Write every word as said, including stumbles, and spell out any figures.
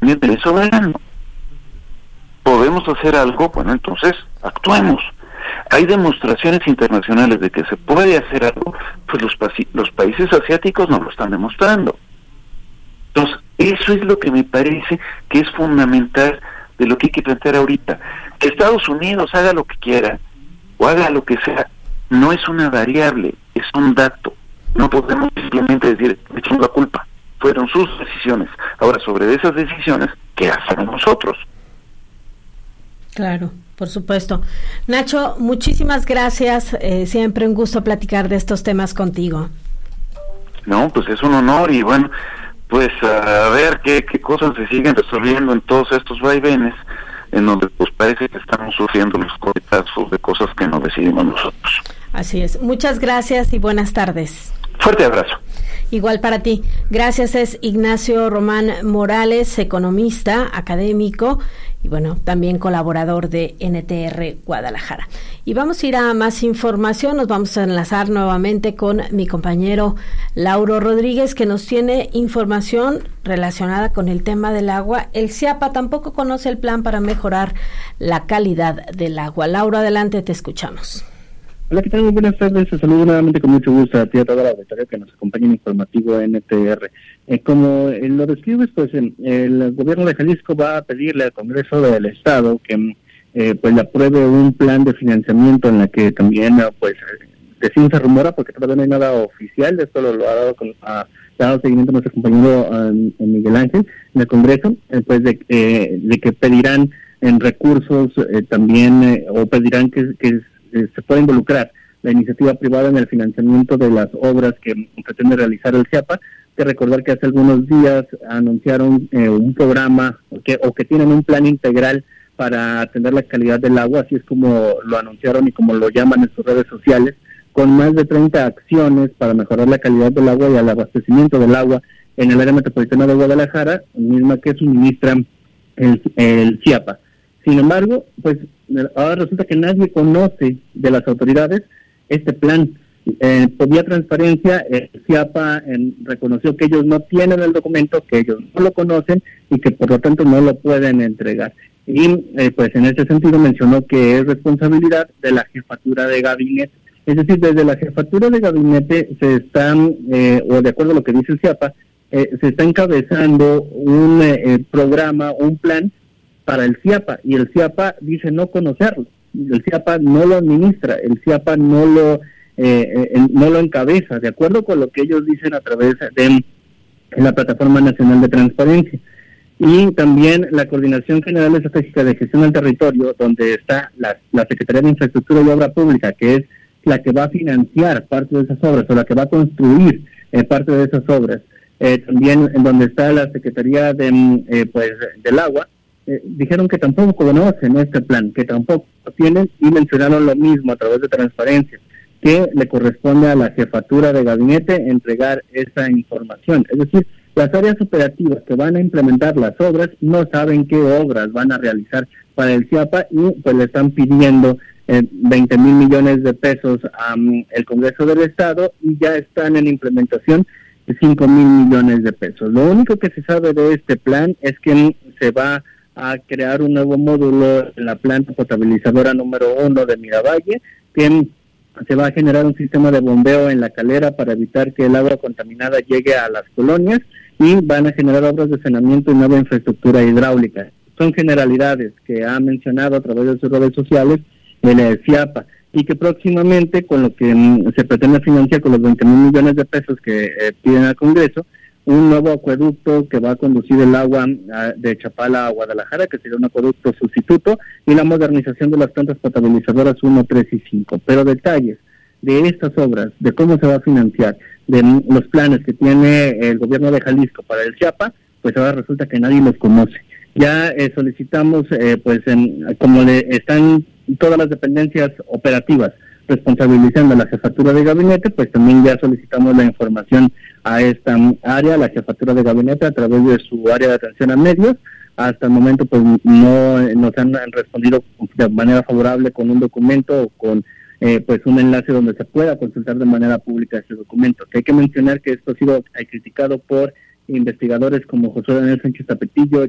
también eres soberano. ¿Podemos hacer algo? Bueno, entonces actuemos. Hay demostraciones internacionales de que se puede hacer algo, pues los, pa- los países asiáticos nos lo están demostrando. Entonces, eso es lo que me parece que es fundamental de lo que hay que plantear ahorita. Que Estados Unidos haga lo que quiera, o haga lo que sea, no es una variable, es un dato. No podemos simplemente decir, me echó la culpa. Fueron sus decisiones. Ahora, sobre esas decisiones, ¿qué hacemos nosotros? Claro, por supuesto. Nacho, muchísimas gracias. Eh, siempre un gusto platicar de estos temas contigo. No, pues es un honor y bueno, pues a ver qué, qué cosas se siguen resolviendo en todos estos vaivenes, en donde pues parece que estamos sufriendo los coletazos de cosas que no decidimos nosotros. Así es. Muchas gracias y buenas tardes. Fuerte abrazo. Igual para ti. Gracias, es Ignacio Román Morales, economista, académico y bueno, también colaborador de N T R Guadalajara. Y vamos a ir a más información, nos vamos a enlazar nuevamente con mi compañero Lauro Rodríguez, que nos tiene información relacionada con el tema del agua. El CIAPA tampoco conoce el plan para mejorar la calidad del agua. Lauro, adelante, te escuchamos. Hola, ¿qué tal? Muy buenas tardes. Te saludo nuevamente con mucho gusto a ti y a toda la auditoría que nos acompaña en Informativo N T R. Eh, como eh, lo describes, pues eh, el gobierno de Jalisco va a pedirle al Congreso del Estado que eh, pues le apruebe un plan de financiamiento en la que también, pues, de sí se rumora, porque todavía no hay nada oficial, esto lo, lo ha dado con, ha dado seguimiento a nuestro compañero um, Miguel Ángel en el Congreso, eh, pues de, eh, de que pedirán en recursos eh, también, eh, o pedirán que, que se pueda involucrar la iniciativa privada en el financiamiento de las obras que pretende realizar el CIAPA. Que recordar que hace algunos días anunciaron eh, un programa que, o que tienen un plan integral para atender la calidad del agua, así es como lo anunciaron y como lo llaman en sus redes sociales, con más de treinta acciones para mejorar la calidad del agua y el abastecimiento del agua en el área metropolitana de Guadalajara, misma que suministra el, el CIAPA. Sin embargo, pues ahora resulta que nadie conoce de las autoridades este plan. Eh, por vía transparencia, el CIAPA eh, reconoció que ellos no tienen el documento, que ellos no lo conocen y que por lo tanto no lo pueden entregar. Y eh, pues en ese sentido mencionó que es responsabilidad de la jefatura de gabinete. Es decir, desde la jefatura de gabinete se están, eh, o de acuerdo a lo que dice el CIAPA, eh, se está encabezando un eh, programa, un plan para el CIAPA, y el CIAPA dice no conocerlo, el CIAPA no lo administra, el CIAPA no lo eh, eh, no lo encabeza, de acuerdo con lo que ellos dicen a través de la Plataforma Nacional de Transparencia. Y también la Coordinación General Estratégica de Gestión del Territorio, donde está la, la Secretaría de Infraestructura y Obra Pública, que es la que va a financiar parte de esas obras, o la que va a construir eh, parte de esas obras, eh, también en donde está la Secretaría de eh, pues del Agua, Eh, dijeron que tampoco conocen este plan, que tampoco lo tienen, y mencionaron lo mismo a través de transparencia, que le corresponde a la jefatura de gabinete entregar esa información. Es decir, las áreas operativas que van a implementar las obras no saben qué obras van a realizar para el CIAPA y pues le están pidiendo eh, veinte mil millones de pesos al um, Congreso del Estado, y ya están en implementación de cinco mil millones de pesos. Lo único que se sabe de este plan es que se va a crear un nuevo módulo en la planta potabilizadora número uno de Miravalle, que se va a generar un sistema de bombeo en la calera para evitar que el agua contaminada llegue a las colonias, y van a generar obras de saneamiento y nueva infraestructura hidráulica. Son generalidades que ha mencionado a través de sus redes sociales el CIAPA, y que próximamente, con lo que mm, se pretende financiar con los veinte mil millones de pesos que eh, piden al Congreso, un nuevo acueducto que va a conducir el agua uh, de Chapala a Guadalajara, que sería un acueducto sustituto, y la modernización de las plantas potabilizadoras uno, tres y cinco. Pero detalles de estas obras, de cómo se va a financiar, de mm, los planes que tiene el gobierno de Jalisco para el CIAPA, pues ahora resulta que nadie los conoce. Ya eh, solicitamos, eh, pues en, como le están todas las dependencias operativas responsabilizando a la jefatura de gabinete, pues también ya solicitamos la información a esta área, la jefatura de gabinete, a través de su área de atención a medios. Hasta el momento pues no nos han respondido de manera favorable con un documento o con eh, pues un enlace donde se pueda consultar de manera pública ese documento. Que hay que mencionar que esto ha sido criticado por investigadores como José Daniel Sánchez Tapetillo,